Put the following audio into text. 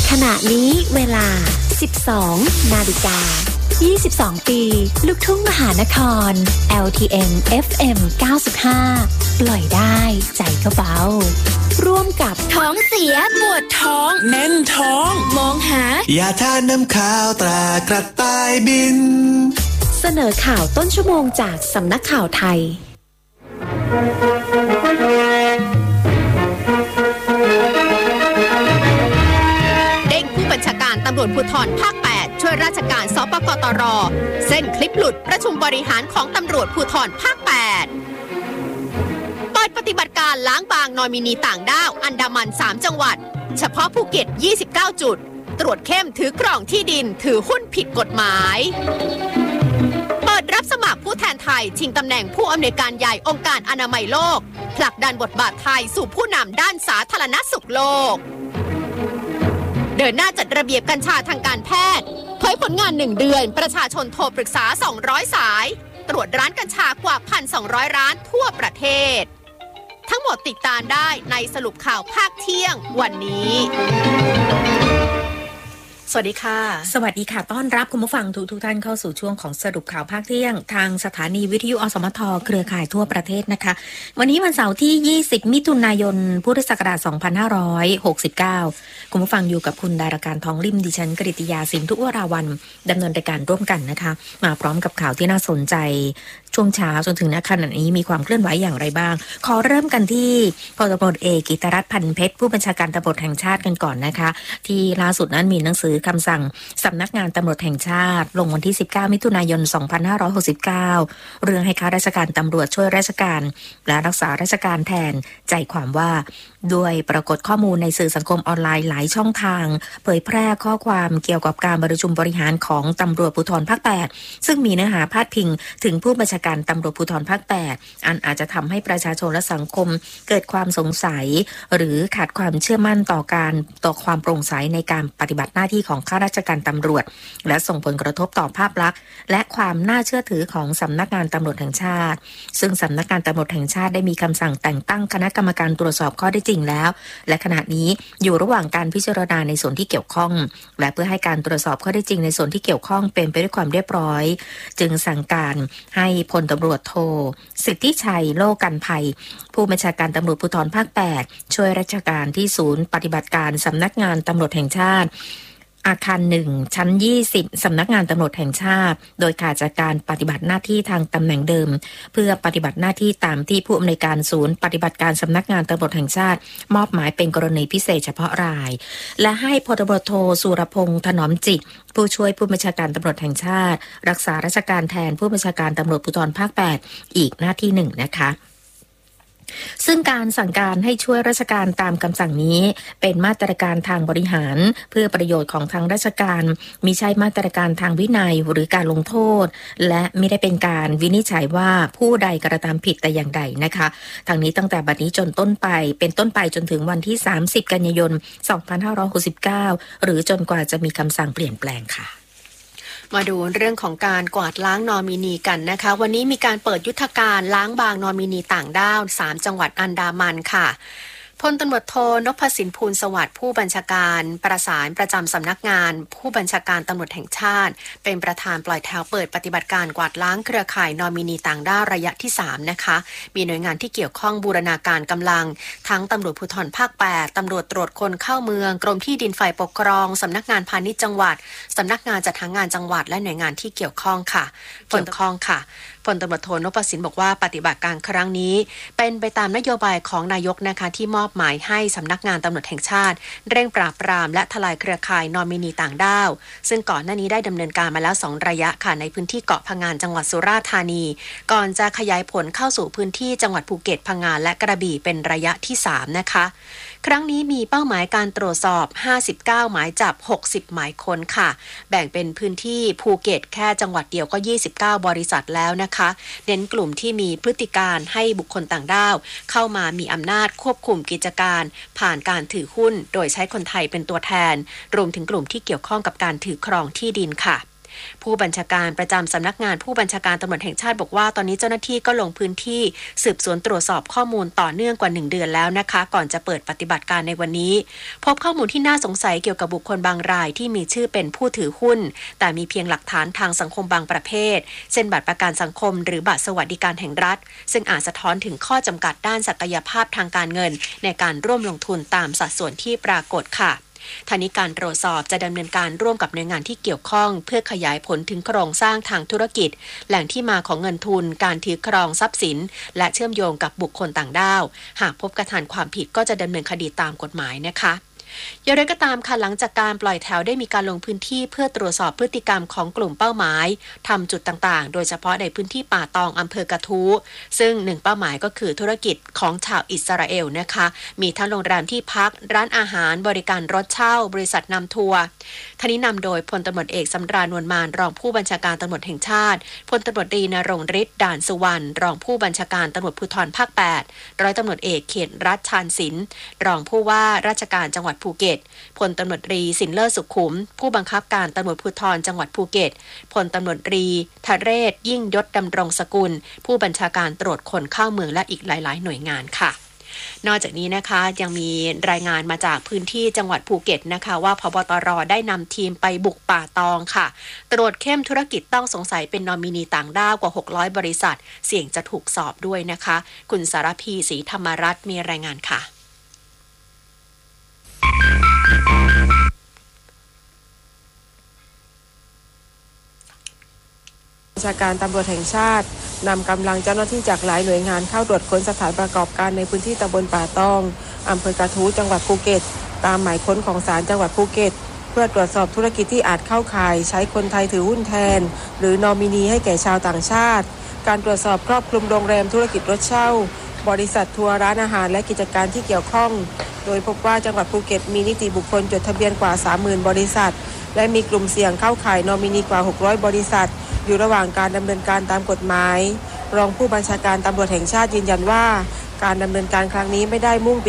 ขณะนี้เวลา 12 นาฬิกา 22 ปีลูกทุ่งมหานคร LTM FM 95 ปล่อยได้ใจก็เบาร่วมกับท้องเสียปวดท้องแน่นท้องมองหายาทานน้ำข้าวตรากระต่ายบินเสนอข่าวต้นชั่วโมงจากสำนักข่าวไทยเด้งผู้บัญชาการตำรวจภูธรภาค 8 ช่วยราชการสปกตร.เส้นคลิปหลุดประชุมบริหารของตำรวจภูธรภาค 8 เปิดปฏิบัติการล้างบางนอมินีต่างด้าวอันดามัน3จังหวัดเฉพาะภูเก็ต29จุดตรวจเข้มถือกล่องที่ดินถือหุ้นผิดกฎหมายเปิดรับสมัครผู้แทนไทยชิงตำแหน่งผู้อำนวยการใหญ่องค์การอนามัยโลกผลักดันบทบาทไทยสู่ผู้นำด้านสาธารณสุขโลกเดินหน้าจัดระเบียบกัญชาทางการแพทย์เผยผลงาน1เดือนประชาชนโทรปรึกษา200สายตรวจร้านกัญชากว่า 1,200 ร้านทั่วประเทศทั้งหมดติดตามได้ในสรุปข่าวภาคเที่ยงวันนี้สวัสดีค่ะสวัสดีค่ะต้อนรับคุณผู้ฟังทุกท่านเข้าสู่ช่วงของสรุปข่าวภาคเที่ยงทางสถานีวิทยุอสมทเครือข่ายทั่วประเทศนะคะวันนี้วันเสาร์ที่20มิถุนายนพุทธศักราช2569คุณผู้ฟังอยู่กับคุณดารการทองลิ่มดิฉันกฤติยาสินทุวราวันดำเนินรายการร่วมกันนะคะมาพร้อมกับข่าวที่น่าสนใจช่วงเช้าจนถึงณขณะนี้มีความเคลื่อนไหวอย่างไรบ้างขอเริ่มกันที่พลตำรวจเอกกิตติรัตน์พันเพชรผู้บัญชาการตำรวจแห่งชาติกันก่อนนะคะที่ล่าสุดนั้นมีหนังสือคำสั่งสำนักงานตำรวจแห่งชาติลงวันที่19มิถุนายน2569เรื่องให้ข้าราชการตำรวจช่วยราชการและรักษาราชการแทนใจความว่าด้วยปรากฏข้อมูลในสื่อสังคมออนไลน์หลายช่องทางเผยแพร่ข้อความเกี่ยวกับการประชุมบริหารของตำรวจภูธรภาค 8ซึ่งมีเนื้อหาพาดพิงถึงผู้บัญชาการตำรวจภูธรภาค 8อันอาจจะทำให้ประชาชนและสังคมเกิดความสงสัยหรือขาดความเชื่อมั่นต่อความโปร่งใสในการปฏิบัติหน้าที่ของข้าราชการตำรวจและส่งผลกระทบต่อภาพลักษณ์และความน่าเชื่อถือของสำนักงานตำรวจแห่งชาติซึ่งสำนักงานตำรวจแห่งชาติได้มีคำสั่งแต่งตั้งคณะกรรมการตรวจสอบข้อเท็จจริงแล้วและขณะนี้อยู่ระหว่างการพิจารณาในส่วนที่เกี่ยวข้องและเพื่อให้การตรวจสอบข้อเท็จจริงในส่วนที่เกี่ยวข้องเป็นไปด้วยความเรียบร้อยจึงสั่งการให้พลตำรวจโทสิทธิชัยโลกันภัยผู้บัญชาการตำรวจภูธรภาค 8ช่วยราชการที่ศูนย์ปฏิบัติการสำนักงานตำรวจแห่งชาติอาคาร1ชั้น20สำนักงานตำรวจแห่งชาติโดยขาดจากการปฏิบัติหน้าที่ทางตำแหน่งเดิมเพื่อปฏิบัติหน้าที่ตามที่ผู้อำนวยการศูนย์ปฏิบัติการสำนักงานตำรวจแห่งชาติมอบหมายเป็นกรณีพิเศษเฉพาะรายและให้พลตำรวจโทสุรพงษ์ถนอมจิตผู้ช่วยผู้บัญชาการตำรวจแห่งชาติรักษาราชการแทนผู้บัญชาการตำรวจภูธรภาค 8อีกหน้าที่1นะคะซึ่งการสั่งการให้ช่วยราชการตามคำสั่งนี้เป็นมาตรการทางบริหารเพื่อประโยชน์ของทางราชการมิใช่มาตรการทางวินัยหรือการลงโทษและไม่ได้เป็นการวินิจฉัยว่าผู้ใดกระทำผิดแต่อย่างใดนะคะทางนี้ตั้งแต่บัดนี้เป็นต้นไปจนถึงวันที่30กันยายน2569หรือจนกว่าจะมีคำสั่งเปลี่ยนแปลงค่ะมาดูเรื่องของการกวาดล้างนอมินีกันนะคะวันนี้มีการเปิดยุทธการล้างบางนอมินีต่างด้าว3จังหวัดอันดามันค่ะพลตำรวจโทนพสินพูลสวัสดิ์ผู้บัญชาการประสานประจำสำนักงานผู้บัญชาการตำรวจแห่งชาติเป็นประธานปล่อยแถวเปิดปฏิบัติการกวาดล้างเครือข่ายนอมินีต่างด้าวระยะที่3นะคะมีหน่วยงานที่เกี่ยวข้องบูรณาการกำลังทั้งตำรวจภูธรภาค 8ตำรวจตรวจคนเข้าเมืองกรมที่ดินฝ่ายปกครองสำนักงานพาณิชย์จังหวัดสำนักงานจัดหางานจังหวัดและหน่วยงานที่เกี่ยวข้องค่ะพลตำรวจโทนพสินบอกว่าปฏิบัติการครั้งนี้เป็นไปตามนโยบายของนายกนะคะที่มอบหมายให้สำนักงานตำรวจแห่งชาติเร่งปราบปรามและทลายเครือข่ายนอมินีต่างด้าวซึ่งก่อนหน้านี้ได้ดำเนินการมาแล้ว2ระยะค่ะในพื้นที่เกาะพะงันจังหวัดสุราษฎร์ธานีก่อนจะขยายผลเข้าสู่พื้นที่จังหวัดภูเก็ตพังงาและกระบี่เป็นระยะที่3นะคะครั้งนี้มีเป้าหมายการตรวจสอบ59หมายจับ60หมายค้นค่ะแบ่งเป็นพื้นที่ภูเก็ตแค่จังหวัดเดียวก็29บริษัทแล้วนะคะเน้นกลุ่มที่มีพฤติการให้บุคคลต่างด้าวเข้ามามีอำนาจควบคุมกิจการผ่านการถือหุ้นโดยใช้คนไทยเป็นตัวแทนรวมถึงกลุ่มที่เกี่ยวข้องกับการถือครองที่ดินค่ะผู้บัญชาการประจำสำนักงานผู้บัญชาการตำรวจแห่งชาติบอกว่าตอนนี้เจ้าหน้าที่ก็ลงพื้นที่สืบสวนตรวจสอบข้อมูลต่อเนื่องกว่า1 เดือนแล้วนะคะก่อนจะเปิดปฏิบัติการในวันนี้พบข้อมูลที่น่าสงสัยเกี่ยวกับบุคคลบางรายที่มีชื่อเป็นผู้ถือหุ้นแต่มีเพียงหลักฐานทางสังคมบางประเภทเช่นบัตรประกันสังคมหรือบัตรสวัสดิการแห่งรัฐซึ่งอาจสะท้อนถึงข้อจำกัดด้านศักยภาพทางการเงินในการร่วมลงทุนตามสัดส่วนที่ปรากฏค่ะทางนี้การตรวจสอบจะดำเนินการร่วมกับหน่วยงานที่เกี่ยวข้องเพื่อขยายผลถึงโครงสร้างทางธุรกิจแหล่งที่มาของเงินทุนการถือครองทรัพย์สินและเชื่อมโยงกับบุคคลต่างด้าวหากพบกระทำความผิดก็จะดำเนินคดีตามกฎหมายนะคะอย่างไรก็ตามค่ะหลังจากการปล่อยแถวได้มีการลงพื้นที่เพื่อตรวจสอบพฤติกรรมของกลุ่มเป้าหมายทำจุดต่างๆโดยเฉพาะในพื้นที่ป่าตองอำเภอกระทู้ซึ่งหนึ่งเป้าหมายก็คือธุรกิจของชาวอิสราเอลนะคะมีทั้งโรงแรมที่พักร้านอาหารบริการรถเช่าบริษัทนำทัวร์ท่านี้นำโดยพลตำรวจเอกสำราญนวลมานรองผู้บัญชาการตำรวจแห่งชาติพลตำรวจตรีณรงค์ฤทธิ์ด่านสุวรรณรองผู้บัญชาการตำรวจภูธรภาค 8ร้อยตำรวจเอกเขตรัฐชาญศิลป์รองผู้ว่าราชการจังหวัดภูเก็ตพลตำรวจตรีสินเลิศสุขุมผู้บังคับการตำรวจภูธรจังหวัดภูเก็ตพลตำรวจตรีทะเรศยิ่งยศดำรงสกุลผู้บัญชาการตรวจคนเข้าเมืองและอีกหลายๆหน่วยงานค่ะนอกจากนี้นะคะยังมีรายงานมาจากพื้นที่จังหวัดภูเก็ตนะคะว่าผบตรได้นำทีมไปบุกป่าตองค่ะตรวจเข้มธุรกิจต้องสงสัยเป็นนอมินีต่างด้าวกว่า600บริษัทเสี่ยงจะถูกสอบด้วยนะคะคุณสารพีศรีธรรมรัตน์มีรายงานค่ะบัญชาการตำรวจแห่งชาตินำกำลังเจ้าหน้าที่จากหลายหน่วยงานเข้าตรวจค้นสถานประกอบการในพื้นที่ตำบลป่าตองอำเภอกระทู้จังหวัดภูเก็ตตามหมายค้นของศาลจังหวัดภูเก็ตเพื่อตรวจสอบธุรกิจที่อาจเข้าข่ายใช้คนไทยถือหุ้นแทนหรือนอมินีให้แก่ชาวต่างชาติการตรวจสอบครอบคลุมโรงแรมธุรกิจรถเช่าบริษัททัวร์ร้านอาหารและกิจการที่เกี่ยวข้องโดยพบว่าจังหวัดภูเก็ตมีนิติบุคคลจดทะเบียนกว่า 30,000 บริษัทและมีกลุ่มเสี่ยงเข้าข่ายนอมินีกว่า600บริษัทอยู่ระหว่างการดำเนินการตามกฎหมายรองผู้บัญชาการตำรวจแห่งชาติยืนยันว่าการดำเนินการครั้งนี้ไม่ได้มุ่ง